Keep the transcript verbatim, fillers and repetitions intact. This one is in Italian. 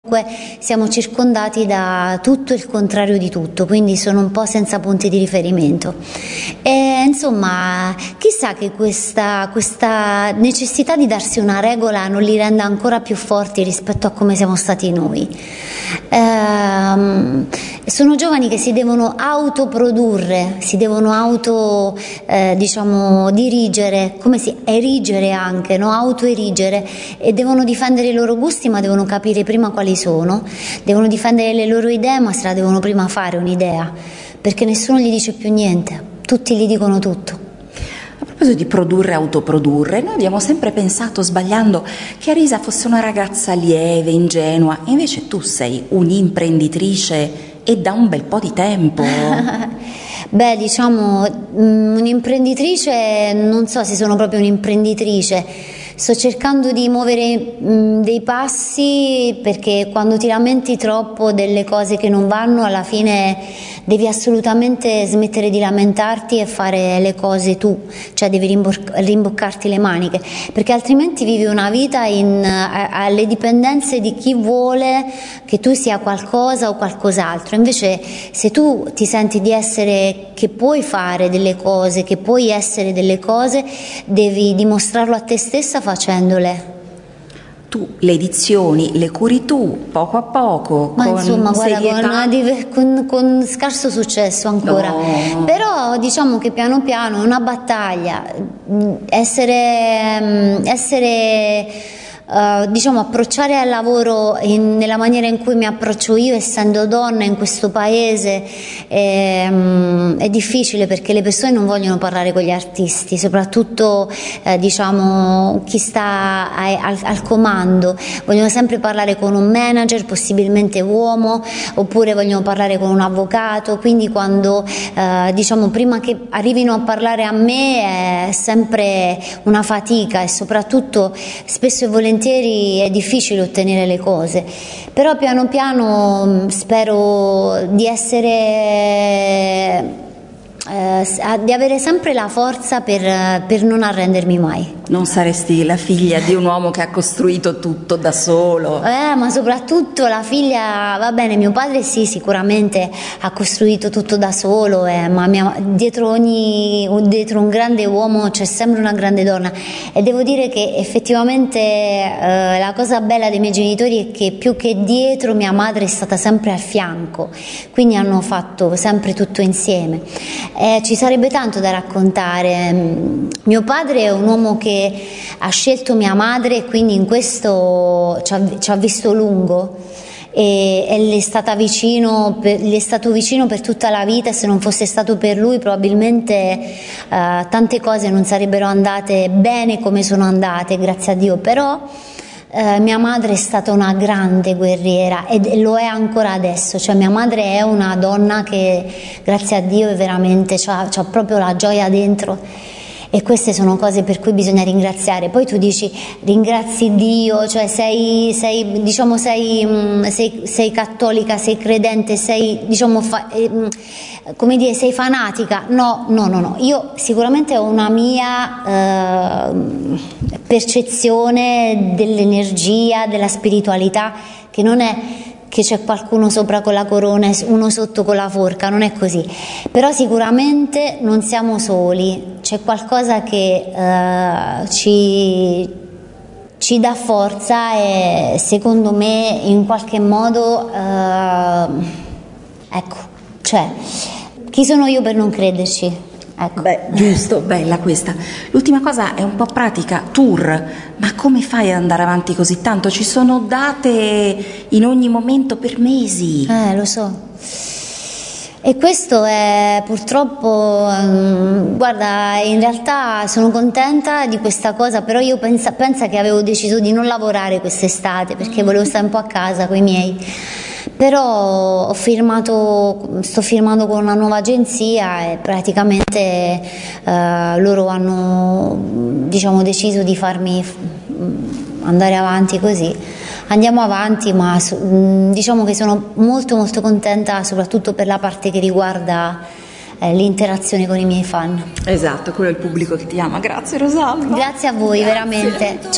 siamo circondati da tutto il contrario di tutto, quindi sono un po' senza punti di riferimento. E insomma, chissà che questa, questa necessità di darsi una regola non li renda ancora più forti rispetto a come siamo stati noi. Ehm, sono giovani che si devono autoprodurre, si devono auto eh, diciamo dirigere, come si erigere anche, no? Autoerigere, e devono difendere i loro gusti, ma devono capire prima quali sono, devono difendere le loro idee, ma se la devono prima fare un'idea, perché nessuno gli dice più niente, tutti gli dicono tutto. A proposito di produrre e autoprodurre, noi abbiamo sempre pensato, sbagliando, che Arisa fosse una ragazza lieve, ingenua, e invece tu sei un'imprenditrice e da un bel po' di tempo. Beh, diciamo, un'imprenditrice, non so se sono proprio un'imprenditrice, sto cercando di muovere mh, dei passi, perché quando ti lamenti troppo delle cose che non vanno, alla fine devi assolutamente smettere di lamentarti e fare le cose tu, cioè devi rimboc- rimboccarti le maniche, perché altrimenti vivi una vita in, a, alle dipendenze di chi vuole che tu sia qualcosa o qualcos'altro. Invece se tu ti senti di essere, che puoi fare delle cose, che puoi essere delle cose, devi dimostrarlo a te stessa facendole. Tu le edizioni le curi tu, poco a poco, ma con insomma, guarda, serietà. Con, con, con scarso successo ancora. No. Però diciamo che piano piano è una battaglia, essere, essere Uh, diciamo approcciare al lavoro in, nella maniera in cui mi approccio io, essendo donna in questo paese, è, um, è difficile, perché le persone non vogliono parlare con gli artisti, soprattutto eh, diciamo chi sta ai, al, al comando, vogliono sempre parlare con un manager, possibilmente uomo, oppure vogliono parlare con un avvocato, quindi quando eh, diciamo prima che arrivino a parlare a me è sempre una fatica, e soprattutto spesso e volentieri è difficile ottenere le cose. Però piano piano spero di essere eh, di avere sempre la forza per, per non arrendermi mai. Non saresti la figlia di un uomo che ha costruito tutto da solo? Eh, ma soprattutto la figlia, va bene, mio padre sì, sicuramente ha costruito tutto da solo, eh, ma mia, dietro ogni, dietro un grande uomo c'è sempre una grande donna, e devo dire che effettivamente eh, la cosa bella dei miei genitori è che più che dietro mia madre è stata sempre al fianco, quindi hanno fatto sempre tutto insieme. Eh, ci sarebbe tanto da raccontare. Mio padre è un uomo che ha scelto mia madre, e quindi in questo ci ha, ci ha visto lungo, e, e le è stata vicino per, le è stato vicino per tutta la vita, e se non fosse stato per lui probabilmente eh, tante cose non sarebbero andate bene come sono andate, grazie a Dio. Però Eh, mia madre è stata una grande guerriera, e lo è ancora adesso, cioè mia madre è una donna che grazie a Dio è veramente, c'ha, c'ha proprio la gioia dentro, e queste sono cose per cui bisogna ringraziare. Poi tu dici ringrazi Dio, cioè sei, sei diciamo sei, sei, sei cattolica, sei credente, sei diciamo fa, eh, come dire, sei fanatica. No, no, no, no, io sicuramente ho una mia eh, percezione dell'energia, della spiritualità, che non è che c'è qualcuno sopra con la corona e uno sotto con la forca, non è così. Però sicuramente non siamo soli, c'è qualcosa che eh, ci, ci dà forza, e secondo me in qualche modo eh, ecco, cioè chi sono io per non crederci? Ecco. Beh, giusto, bella questa. L'ultima cosa è un po' pratica, tour, ma come fai ad andare avanti così tanto? Ci sono date in ogni momento per mesi. Eh, lo so. E questo è purtroppo, um, guarda, in realtà sono contenta di questa cosa, però io pensa, pensa che avevo deciso di non lavorare quest'estate, perché volevo stare un po' a casa con i miei. Però ho firmato, sto firmando con una nuova agenzia, e praticamente eh, loro hanno diciamo deciso di farmi andare avanti così. Andiamo avanti, ma diciamo che sono molto molto contenta, soprattutto per la parte che riguarda eh, l'interazione con i miei fan. Esatto, quello è il pubblico che ti ama. Grazie Rosalba. Grazie a voi. Grazie. Veramente. Ciao.